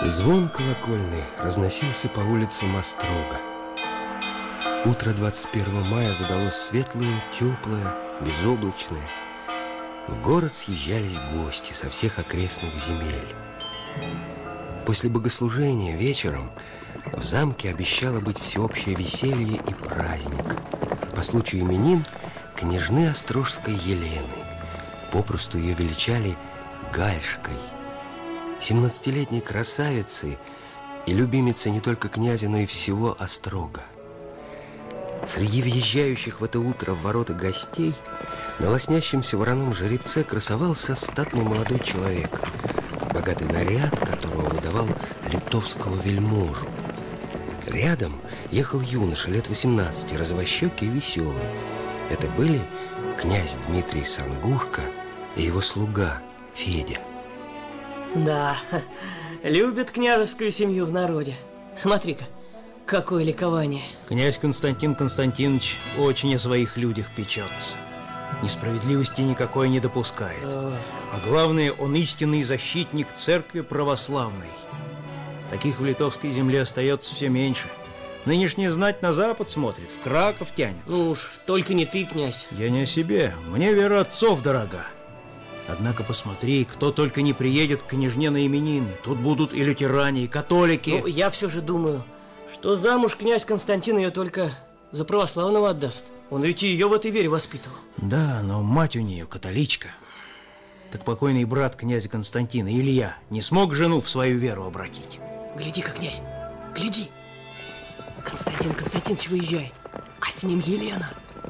Звон колокольный разносился по улицам Острога. Утро 21 мая задалось светлое, теплое, безоблачное. В город съезжались гости со всех окрестных земель. После богослужения вечером в замке обещало быть всеобщее веселье и праздник по случаю именин княжны Острожской Елены. Попросту ее величали Гальшкой. 17-летней красавицы и любимицы не только князя, но и всего Острога. Среди въезжающих в это утро в ворота гостей на лоснящемся вороном жеребце красовался статный молодой человек, богатый наряд которого выдавал литовского вельможу. Рядом ехал юноша лет 18, розовощекий и веселый. Это были князь Дмитрий Сангушка и его слуга Федя. Да, любят княжескую семью в народе. Смотри-ка, какое ликование. Князь Константин Константинович очень о своих людях печется. Несправедливости никакой не допускает. А главное, он истинный защитник церкви православной. Таких в литовской земле остается все меньше. Нынешняя знать на запад смотрит, в Краков тянется. Ну уж, только не ты, князь. Я не о себе, мне вера отцов дорога. Однако посмотри, кто только не приедет к княжне на именины. Тут будут и лютеране, и католики. Ну, я все же думаю, что замуж князь Константин ее только за православного отдаст. Он ведь ее в этой вере воспитывал. Да, но мать у нее католичка. Так покойный брат князя Константина, Илья, не смог жену в свою веру обратить. Гляди-ка, князь, гляди. Константин Константинович выезжает, а с ним Елена.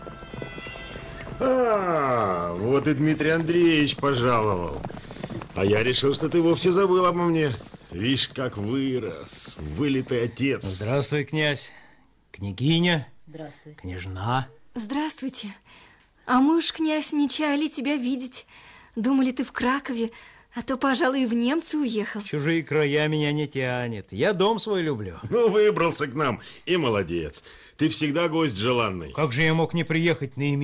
Вот и Дмитрий Андреевич пожаловал. А я решил, что ты вовсе забыл обо мне. Видишь, как вырос, вылитый отец. Здравствуй, князь. Княгиня. Здравствуйте. Княжна. Здравствуйте. А мы уж, князь, не чаяли тебя видеть. Думали, ты в Кракове, а то, пожалуй, и в немцы уехал. В чужие края меня не тянет. Я дом свой люблю. Ну, выбрался к нам, и молодец. Ты всегда гость желанный. Как же я мог не приехать на именины?